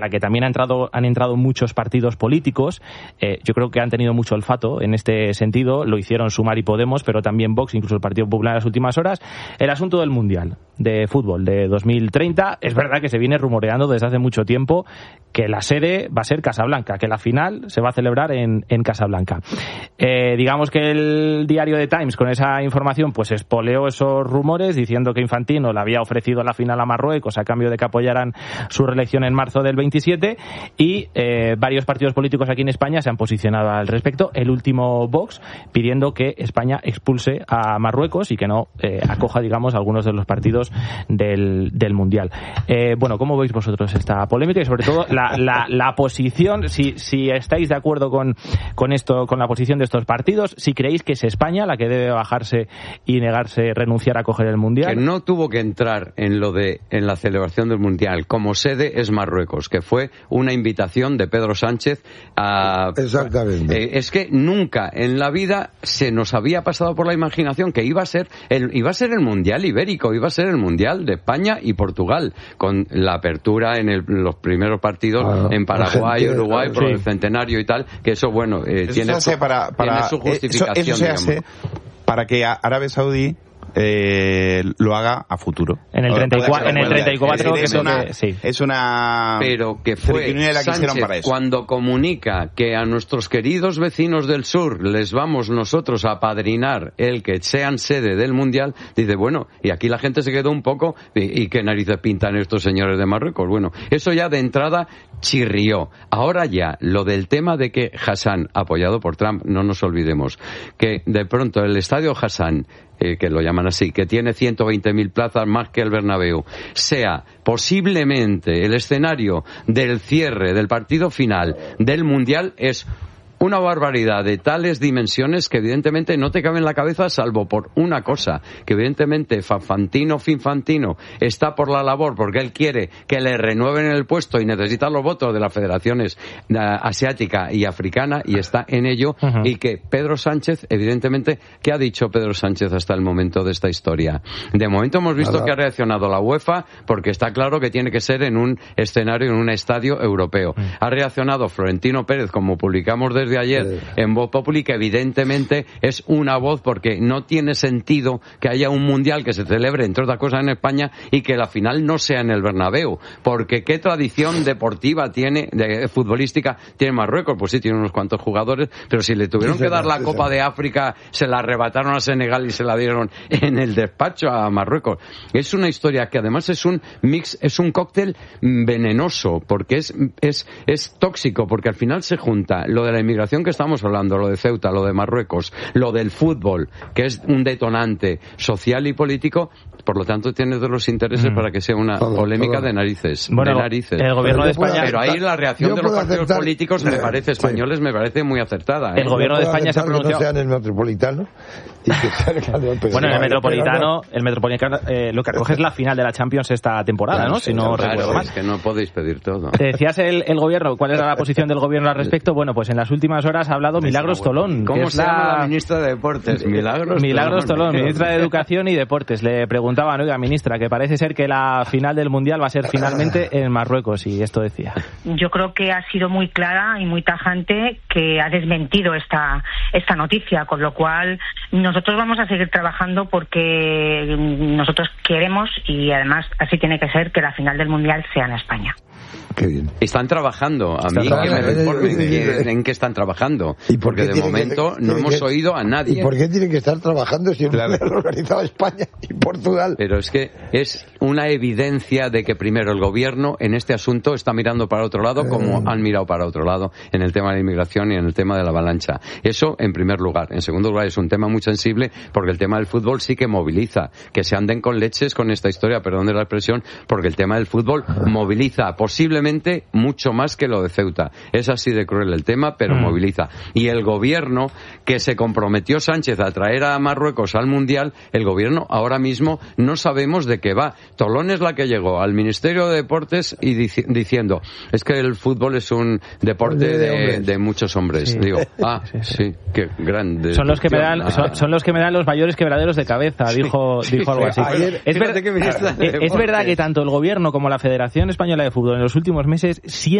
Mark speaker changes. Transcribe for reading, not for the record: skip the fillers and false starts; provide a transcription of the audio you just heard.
Speaker 1: la que también han entrado muchos partidos políticos. Yo creo que han tenido mucho olfato en este sentido. Lo hicieron Sumar y Podemos, pero también Vox, incluso el Partido Popular en las últimas horas. El asunto del Mundial de fútbol de 2030. Es verdad que se viene rumoreando desde hace mucho tiempo que la sede va a ser Casablanca, que la final se va a celebrar en Casablanca. Digamos que el diario The Times, con esa información, pues espoleó esos rumores diciendo que Infantino le había ofrecido la final a Marruecos a cambio de que apoyaran su reelección en marzo del 27, y varios partidos políticos aquí en España se han posicionado al respecto. El último, Vox, pidiendo que España expulse a Marruecos y que no acoja, digamos, algunos de los partidos del Mundial. Bueno, ¿cómo veis vosotros esta polémica? Y sobre todo la posición, si estáis de acuerdo con esto, con la posición de estos partidos, si creéis que es España la que debe bajarse y negarse, renunciar a coger el Mundial.
Speaker 2: Que no tuvo que entrar en la celebración del Mundial como sede es Marruecos, que fue una invitación de Pedro Sánchez a...
Speaker 3: Exactamente.
Speaker 2: Es que nunca en la vida se nos había pasado por la imaginación que iba a ser el Mundial Ibérico, iba a ser el Mundial de España y Portugal, con la apertura en los primeros partidos en Paraguay, Uruguay, por el centenario y tal, que eso, bueno, tiene su justificación.
Speaker 4: Eso se hace para que Arabia Saudí lo haga a futuro.
Speaker 1: En el 34
Speaker 4: es una
Speaker 2: pero que fue Sánchez cuando comunica que a nuestros queridos vecinos del sur les vamos nosotros a apadrinar el que sean sede del Mundial, dice, bueno, y aquí la gente se quedó un poco, ¿y qué narices pintan estos señores de Marruecos? Bueno, eso ya de entrada chirrió. Ahora ya, lo del tema de que Hassan, apoyado por Trump, no nos olvidemos, que de pronto el estadio Hassan, que lo llaman así, que tiene 120.000 plazas más que el Bernabéu, sea posiblemente el escenario del cierre del partido final del Mundial, es una barbaridad de tales dimensiones que evidentemente no te cabe en la cabeza, salvo por una cosa, que evidentemente Finfantino está por la labor porque él quiere que le renueven el puesto y necesita los votos de las federaciones asiática y africana, y está en ello, y que Pedro Sánchez, evidentemente, ¿qué ha dicho Pedro Sánchez hasta el momento de esta historia? De momento hemos visto que ha reaccionado la UEFA porque está claro que tiene que ser en un escenario, en un estadio europeo. Ha reaccionado Florentino Pérez, como publicamos desde ayer en Voz Populi, que evidentemente es una voz porque no tiene sentido que haya un Mundial que se celebre, entre otras cosas, en España y que la final no sea en el Bernabéu, porque ¿qué tradición deportiva tiene, futbolística, tiene Marruecos? Pues sí, tiene unos cuantos jugadores, pero si le tuvieron que dar la Copa de África, se la arrebataron a Senegal y se la dieron en el despacho a Marruecos. Es una historia que además es un mix, es un cóctel venenoso, porque es tóxico, porque al final se junta lo de la inmigración que estamos hablando, lo de Ceuta, lo de Marruecos, lo del fútbol, que es un detonante social y político, por lo tanto tiene todos los intereses para que sea una polémica de narices.
Speaker 1: Bueno,
Speaker 2: de narices.
Speaker 1: El gobierno de España...
Speaker 2: Pero ahí la reacción de los partidos políticos me parece españoles, me parece muy acertada.
Speaker 1: El gobierno de España se ha pronunciado...
Speaker 3: Que no sea en el Metropolitano y que sea
Speaker 1: bueno, en el Metropolitano lo que acoge es la final de la Champions esta temporada, ¿no? Si no recuerdo mal.
Speaker 2: Es que no podéis pedir todo.
Speaker 1: Te decías el gobierno, ¿cuál era la posición del gobierno al respecto? Bueno, pues en las últimas horas ha hablado Milagros Tolón.
Speaker 2: ¿Cómo se llama la ministra de Deportes?
Speaker 1: Milagros Tolón, ministra de Educación y Deportes. Le preguntaban, oiga, ministra, que parece ser que la final del Mundial va a ser finalmente en Marruecos, y esto decía.
Speaker 5: Yo creo que ha sido muy clara y muy tajante, que ha desmentido esta noticia, con lo cual nosotros vamos a seguir trabajando porque nosotros queremos, y además así tiene que ser, que la final del Mundial sea en España.
Speaker 3: Qué bien.
Speaker 2: Están trabajando, a mí que me informen en qué están trabajando, porque de momento no hemos oído a nadie.
Speaker 3: ¿Y por qué tienen que estar trabajando si lo han organizado España y Portugal?
Speaker 2: Pero es que es una evidencia de que primero el gobierno en este asunto está mirando para otro lado, como han mirado para otro lado en el tema de la inmigración y en el tema de la avalancha. Eso en primer lugar. En segundo lugar, es un tema muy sensible porque el tema del fútbol sí que moviliza. Que se anden con leches con esta historia, perdón de la expresión, porque el tema del fútbol moviliza posiblemente mucho más que lo de Ceuta. Es así de cruel el tema, pero moviliza. Y el gobierno que se comprometió Sánchez a traer a Marruecos al Mundial, el gobierno ahora mismo no sabemos de qué va. Tolón es la que llegó al Ministerio de Deportes y diciendo, es que el fútbol es un deporte de muchos hombres.
Speaker 1: Sí.
Speaker 2: Digo, sí, qué grande.
Speaker 1: Son los que me dan los mayores quebraderos de cabeza, dijo algo así. Es verdad que tanto el gobierno como la Federación Española de Fútbol en los últimos últimos meses